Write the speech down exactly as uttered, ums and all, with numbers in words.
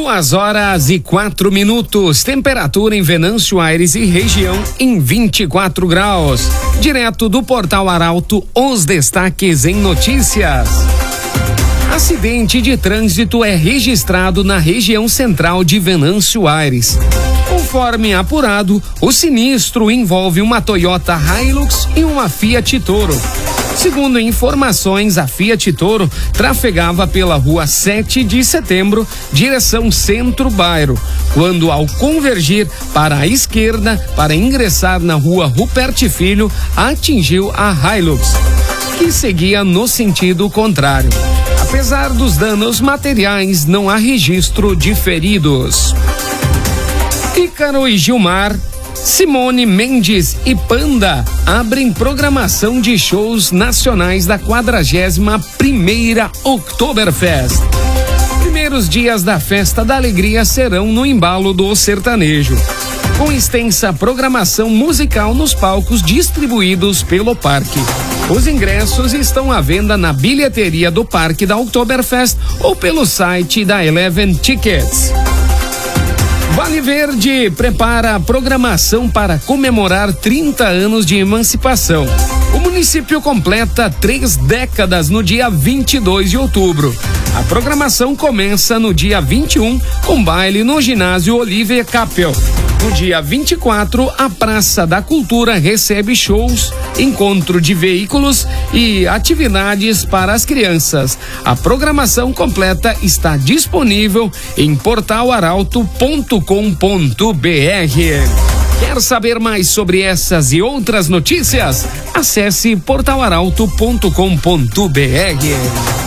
Duas horas e quatro minutos. Temperatura em Venâncio Aires e região em vinte e quatro graus. Direto do Portal Arauto, os destaques em notícias. Acidente de trânsito é registrado na região central de Venâncio Aires. Conforme apurado, o sinistro envolve uma Toyota Hilux e uma Fiat Toro. Segundo informações, a Fiat Toro trafegava pela rua sete de setembro, direção centro-bairro, quando ao convergir para a esquerda para ingressar na rua Rupert Filho, atingiu a Hilux, que seguia no sentido contrário. Apesar dos danos materiais, não há registro de feridos. Ícaro e Gilmar, Simone Mendes e Panda abrem programação de shows nacionais da quadragésima primeira Oktoberfest. Primeiros dias da Festa da Alegria serão no embalo do sertanejo, com extensa programação musical nos palcos distribuídos pelo parque. Os ingressos estão à venda na bilheteria do parque da Oktoberfest ou pelo site da Eleven Tickets. Vale Verde prepara a programação para comemorar trinta anos de emancipação. O município completa três décadas no dia vinte e dois de outubro. A programação começa no dia vinte e um com baile no ginásio Olivia Capel. No dia vinte e quatro, a Praça da Cultura recebe shows, encontro de veículos e atividades para as crianças. A programação completa está disponível em portal arauto ponto com ponto br. Quer saber mais sobre essas e outras notícias? Acesse portal arauto ponto com ponto br.